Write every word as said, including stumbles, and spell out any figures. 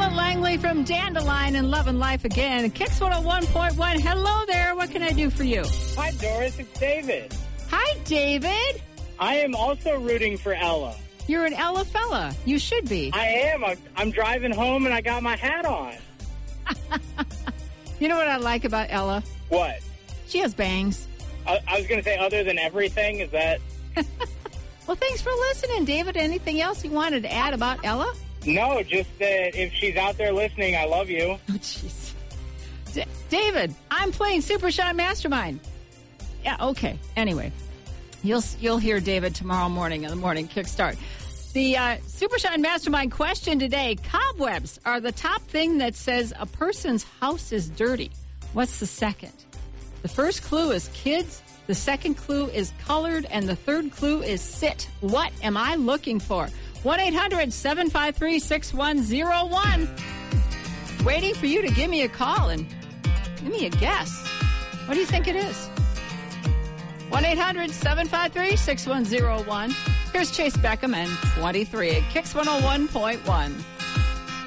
Ella Langley from Dandelion and Love and Life Again. Kicks one oh one point one. Hello there. What can I do for you? Hi, Doris. It's David. Hi, David. I am also rooting for Ella. You're an Ella fella. You should be. I am. I'm, I'm driving home and I got my hat on. You know what I like about Ella? What? She has bangs. I, I was going to say other than everything. Is that... Well, thanks for listening, David. Anything else you wanted to add about Ella? No, just that if she's out there listening, I love you. Oh, jeez. D- David, I'm playing Super Shine Mastermind. Yeah, okay. Anyway, you'll you'll hear David tomorrow morning in the morning kickstart. The uh, Super Shine Mastermind question today, cobwebs are the top thing that says a person's house is dirty. What's the second? The first clue is kids. The second clue is colored, and the third clue is sit. What am I looking for? one eight hundred seven five three six one zero one. Waiting for you to give me a call and give me a guess. What do you think it is? one eight hundred seven five three six one zero one. Here's Chase Beckham and twenty-three at Kicks one oh one point one.